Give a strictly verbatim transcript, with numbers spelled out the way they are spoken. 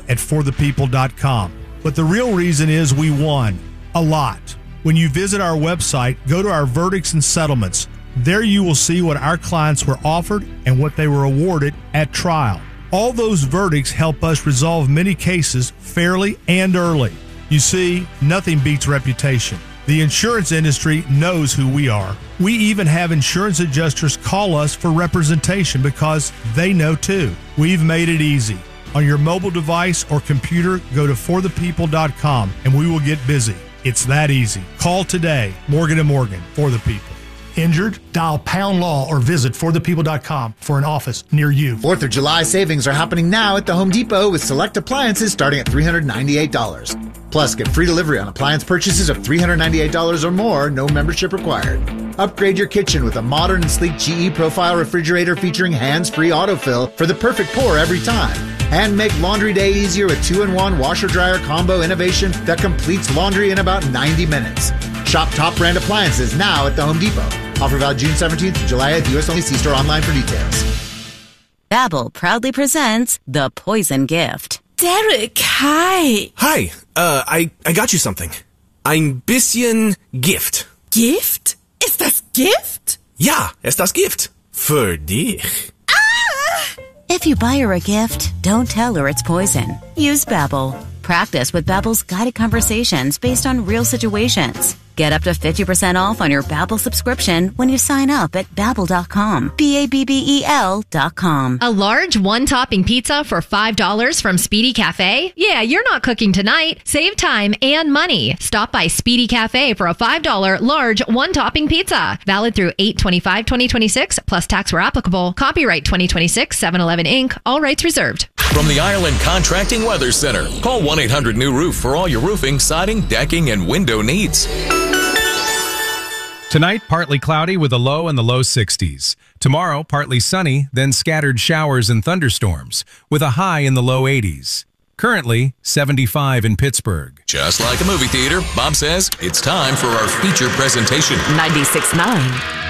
at for the people dot com. But the real reason is we won. A lot. When you visit our website, go to our verdicts and settlements. There you will see what our clients were offered and what they were awarded at trial. All those verdicts help us resolve many cases fairly and early. You see, nothing beats reputation. The insurance industry knows who we are. We even have insurance adjusters call us for representation because they know too. We've made it easy. On your mobile device or computer, go to for the people dot com and we will get busy. It's that easy. Call today. Morgan and Morgan, For the People. Injured? Dial pound law or visit for the people dot com for an office near you. fourth of July savings are happening now at the Home Depot with select appliances starting at three hundred ninety-eight dollars. Plus, get free delivery on appliance purchases of three hundred ninety-eight dollars or more, no membership required. Upgrade your kitchen with a modern and sleek G E Profile refrigerator featuring hands-free autofill for the perfect pour every time. And make laundry day easier with two in one washer-dryer combo innovation that completes laundry in about ninety minutes. Shop top brand appliances now at the Home Depot. Offer valid June seventeenth to July eighth. U S only. See store online for details. Babbel proudly presents The Poison Gift. Derek, hi. Hi. Uh, I, I got you something. Ein bisschen Gift. Gift? Ist das Gift? Ja, es das Gift. Für dich. Ah! If you buy her a gift, don't tell her it's poison. Use Babbel. Practice with Babbel's guided conversations based on real situations. Get up to fifty percent off on your Babbel subscription when you sign up at babbel dot com. B A B B E L dot com. A large one-topping pizza for five dollars from Speedy Cafe? Yeah, you're not cooking tonight. Save time and money. Stop by Speedy Cafe for a five dollars large one-topping pizza. Valid through eight twenty-five twenty twenty-six, plus tax where applicable. Copyright twenty twenty-six, seven eleven Incorporated. All rights reserved. From the Ireland Contracting Weather Center, call one eight hundred new roof for all your roofing, siding, decking, and window needs. Tonight, partly cloudy with a low in the low sixties. Tomorrow, partly sunny, then scattered showers and thunderstorms with a high in the low eighties. Currently, seventy-five in Pittsburgh. Just like a movie theater, Bob says it's time for our feature presentation. ninety-six point nine